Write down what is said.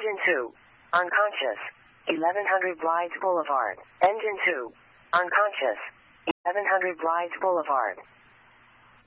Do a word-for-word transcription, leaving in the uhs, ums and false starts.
Engine two. Unconscious. eleven hundred Blythe Boulevard. Engine two. Unconscious. eleven hundred Blythe Boulevard.